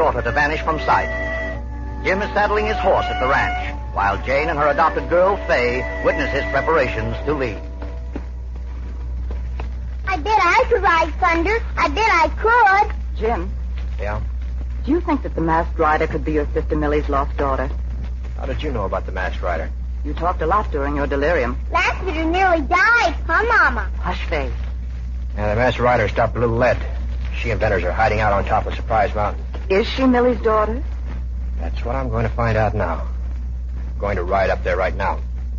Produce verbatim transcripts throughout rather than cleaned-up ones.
daughter to vanish from sight. Jim is saddling his horse at the ranch, while Jane and her adopted girl, Faye, witness his preparations to leave. I bet I could ride thunder. I bet I could. Jim. Yeah? Do you think that the masked rider could be your sister Millie's lost daughter? How did you know about the masked rider? You talked a lot during your delirium. Lassiter nearly died, huh, Mama? Hush, Faye. Yeah, the masked rider stopped a little lead. She and Benners are hiding out on top of Surprise Mountain. Is she Millie's daughter? That's what I'm going to find out now. I'm going to ride up there right now.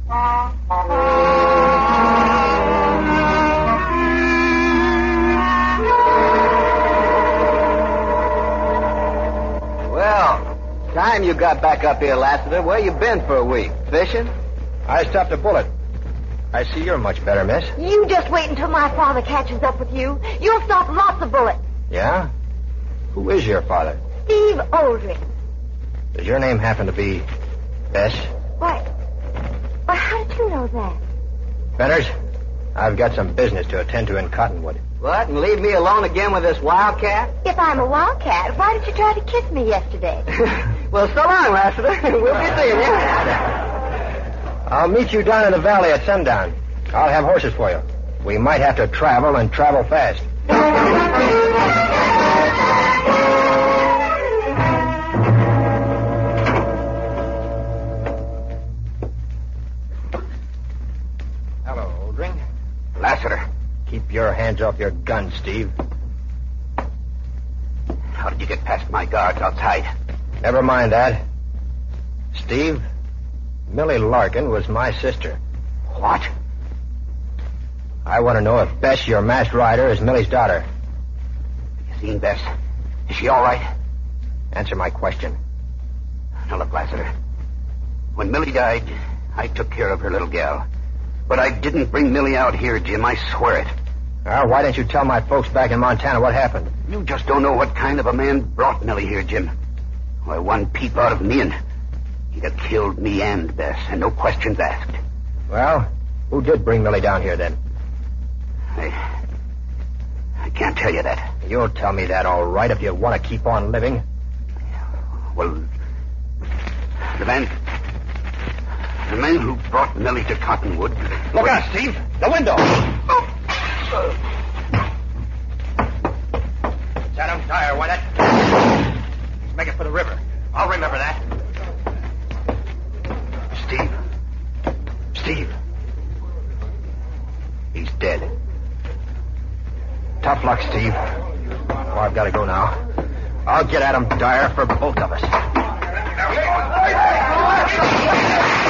Well, time you got back up here, Lassiter. Where you been for a week? Fishing? I stopped a bullet. I see you're much better, miss. You just wait until my father catches up with you. You'll stop lots of bullets. Yeah? Who is your father? Steve Oldring. Does your name happen to be Bess? Why? Why, how did you know that? Benners, I've got some business to attend to in Cottonwood. What, and leave me alone again with this wildcat? If I'm a wildcat, why did you try to kiss me yesterday? Well, so long, Lassiter. We'll be seeing you. I'll meet you down in the valley at sundown. I'll have horses for you. We might have to travel and travel fast. Hello, Oldring. Lassiter. Keep your hands off your gun, Steve. How did you get past my guards outside? Never mind that. Steve, Millie Larkin was my sister. What? I want to know if Bess, your masked rider, is Millie's daughter. Have you seen Bess? Is she all right? Answer my question. Now, look, Lassiter. When Millie died, I took care of her little gal. But I didn't bring Millie out here, Jim. I swear it. Well, why didn't you tell my folks back in Montana what happened? You just don't know what kind of a man brought Millie here, Jim. Why, one peep out of me and he'd have killed me and Bess, and no questions asked. Well, who did bring Millie down here then? I... I can't tell you that. You'll tell me that all right if you want to keep on living. Well, the man... The man who brought Millie to Cottonwood... Look out, Steve! The window! Set him tire, Wyatt. Let's make it for the river. I'll remember that. Steve. Steve. He's dead. Tough luck, Steve. Oh, I've got to go now. I'll get at him, Dyer, for both of us.